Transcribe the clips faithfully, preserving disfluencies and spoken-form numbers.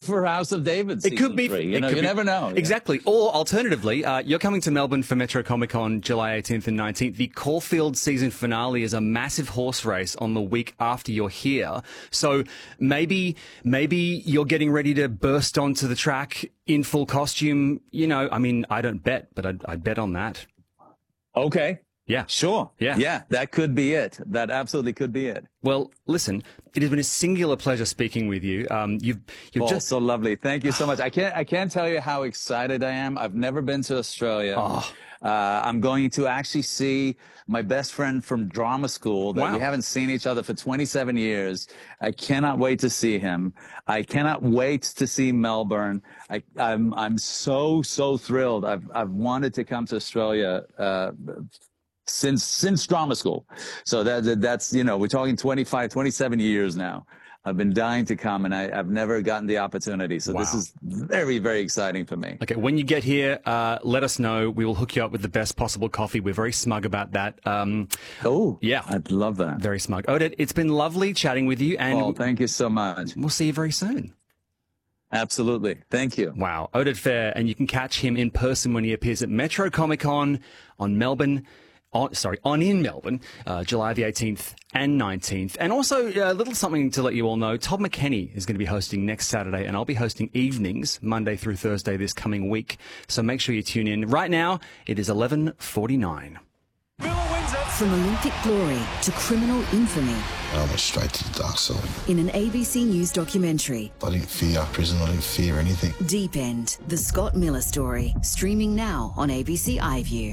for House of David. It could be. Three. You it know, could you be, never know. Exactly. Yeah. Or alternatively, uh, you're coming to Melbourne for Metro Comic Con July eighteenth and nineteenth. The Caulfield season finale is a massive horse race on the week after you're here. So maybe, maybe you're getting ready to burst onto the track in full costume. You know, I mean, I don't bet, but I'd, I'd bet on that. Okay. Yeah. Sure. Yeah. Yeah. That could be it. That absolutely could be it. Well, listen, it has been a singular pleasure speaking with you. Um, you've, you've oh, just so lovely. Thank you so much. I can't, I can't tell you how excited I am. I've never been to Australia. Oh. Uh, I'm going to actually see my best friend from drama school that Wow. we haven't seen each other for twenty-seven years. I cannot wait to see him. I cannot wait to see Melbourne. I, I'm, I'm so, so thrilled. I've, I've wanted to come to Australia, uh, since, since drama school. So that, that, that's, you know, we're talking twenty-five, twenty-seven years now. I've been dying to come, and I, I've never gotten the opportunity. So wow. this is very, very exciting for me. Okay, when you get here, uh, let us know. We will hook you up with the best possible coffee. We're very smug about that. Um, oh, yeah. I'd love that. Very smug. Oded, it's been lovely chatting with you. And oh, thank you so much. We'll see you very soon. Absolutely. Thank you. Wow. Oded Fehr, and you can catch him in person when he appears at Metro Comic Con on Melbourne. On, sorry, on in Melbourne, uh, July the eighteenth and nineteenth. And also, a uh, little something to let you all know, Todd McKenney is going to be hosting next Saturday, and I'll be hosting evenings, Monday through Thursday this coming week. So make sure you tune in. Right now, it is eleven forty-nine. From Olympic glory to criminal infamy. I went straight to the dark side. In an A B C News documentary. I didn't fear prison, I didn't fear anything. Deep End, the Scott Miller story, streaming now on A B C iView.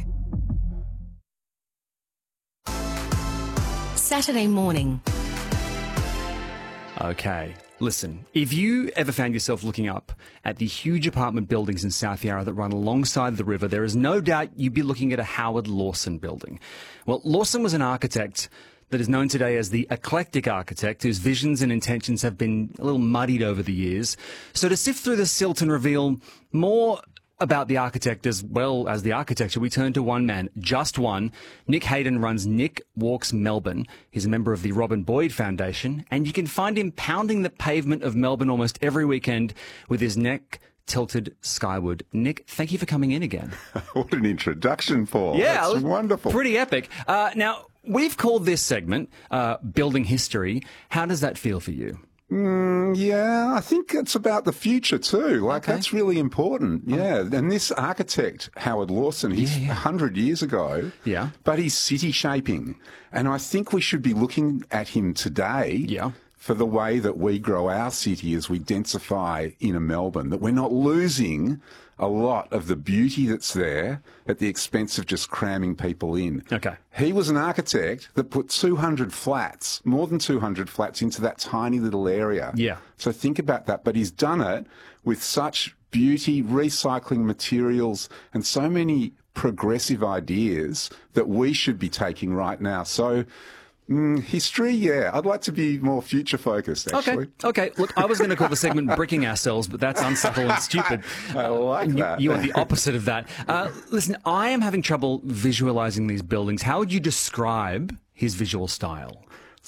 Saturday morning. Okay, listen, if you ever found yourself looking up at the huge apartment buildings in South Yarra that run alongside the river, there is no doubt you'd be looking at a Howard Lawson building. Well, Lawson was an architect that is known today as the eclectic architect, whose visions and intentions have been a little muddied over the years. So to sift through the silt and reveal more about the architect as well as the architecture, we turn to one man, just one. Nick Hayden runs Nick Walks Melbourne. He's a member of the Robin Boyd Foundation, and you can find him pounding the pavement of Melbourne almost every weekend with his neck tilted skyward. Nick, thank you for coming in again. What an introduction, Paul. Yeah, that's wonderful. Pretty epic. Uh, now, we've called this segment uh, Building History. How does that feel for you? Mm, yeah, I think it's about the future too. Like, okay. That's really important. Yeah. And this architect, Howard Lawson, he's yeah, yeah. one hundred years ago. Yeah. But he's city shaping. And I think we should be looking at him today. Yeah. For the way that we grow our city as we densify inner Melbourne, that we're not losing a lot of the beauty that's there at the expense of just cramming people in. Okay. He was an architect that put two hundred flats, more than two hundred flats, into that tiny little area. Yeah. So think about that. But he's done it with such beauty, recycling materials, and so many progressive ideas that we should be taking right now. So Mm, history, yeah. I'd like to be more future-focused, actually. Okay, okay. Look, I was going to call the segment Bricking Ourselves, but that's unsubtle and stupid. I like you, that. You are the opposite of that. Uh, listen, I am having trouble visualizing these buildings. How would you describe his visual style?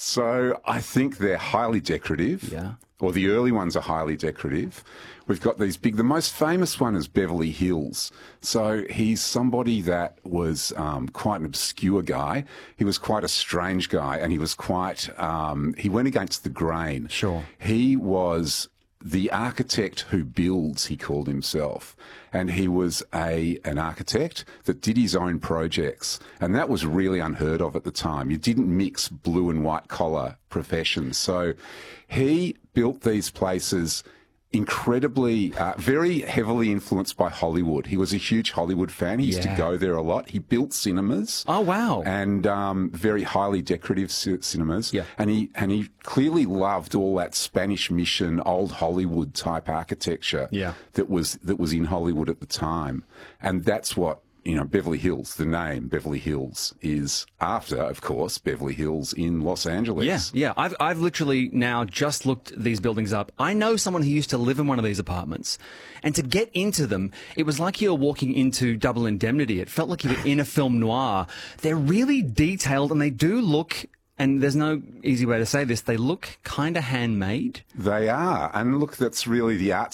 So I think they're highly decorative. Yeah. Or the early ones are highly decorative. We've got these big, the most famous one is Beverly Hills. So he's somebody that was um, quite an obscure guy. He was quite a strange guy, and he was quite, um, he went against the grain. Sure. He was the architect who builds, he called himself. And he was a an architect that did his own projects. And that was really unheard of at the time. You didn't mix blue and white collar professions. So he built these places incredibly, uh, very heavily influenced by Hollywood. He was a huge Hollywood fan. He used yeah. to go there a lot. He built cinemas. Oh, wow. And um, very highly decorative c- cinemas. Yeah. And he and he clearly loved all that Spanish Mission, old Hollywood type architecture yeah. that was that was in Hollywood at the time. And that's what, you know, Beverly Hills, the name Beverly Hills is after, of course, Beverly Hills in Los Angeles. Yeah, yeah. I've, I've literally now just looked these buildings up. I know someone who used to live in one of these apartments, and to get into them, it was like you were walking into Double Indemnity. It felt like you were in a film noir. They're really detailed, and they do look, and there's no easy way to say this, they look kind of handmade. They are. And look, that's really the art